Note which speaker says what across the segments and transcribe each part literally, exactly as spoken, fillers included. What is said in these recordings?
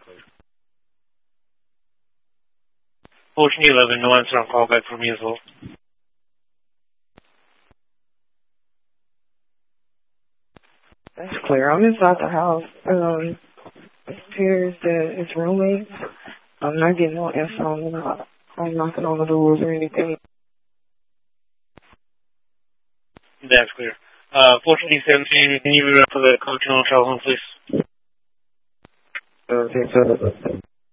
Speaker 1: fourteen eleven, no answer on call back for me as well.
Speaker 2: That's clear. I'm inside the house. Um, it appears that it's roommates. I'm not getting no answer on that. I'm knocking on the doors or anything.
Speaker 1: That's clear. Uh, fourteen seventeen, can you read up for the Coachella telephone, please?
Speaker 2: Okay, so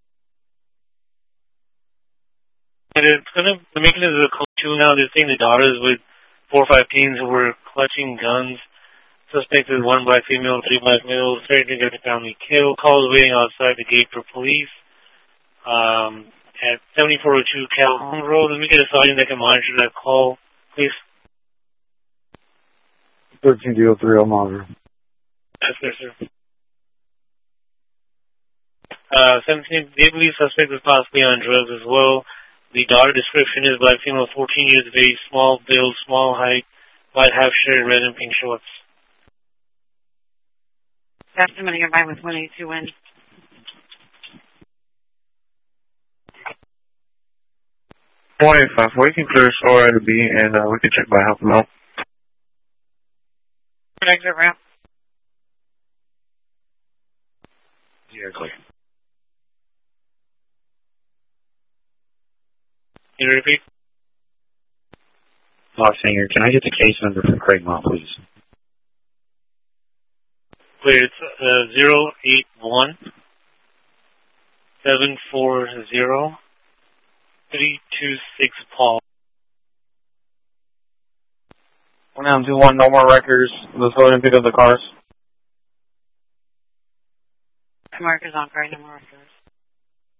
Speaker 1: And it's kind of, the making of the Coachella now, they're saying the daughters with four or five teens who were clutching guns. Suspect is one black female, three black males, threatening to get the family killed. Calls waiting outside the gate for police. Um, at seventy-four oh two Calhoun Road. Let me get a sergeant that can monitor that call, please.
Speaker 3: thirteen oh three, I'll monitor.
Speaker 1: That's fair, sir. Uh, seventeen, they believe suspect is possibly on drugs as well. The daughter description is black female, fourteen years of age, small build, small height, white half shirt, red and pink shorts.
Speaker 4: That's somebody nearby with one eighty-two N.
Speaker 5: one eighty-five, we can clear store A to B, and uh, we can check by help them out.
Speaker 4: Exit ramp.
Speaker 5: Yeah, clear.
Speaker 1: Can you repeat?
Speaker 3: Lock Singer, can I get the case number for Craig Mott, please?
Speaker 1: Clear, it's uh, zero eight one seven four zero three two six Paul.
Speaker 5: one nine two one, no more records. Let's go ahead and pick up the cars.
Speaker 4: Markers on car, no more records.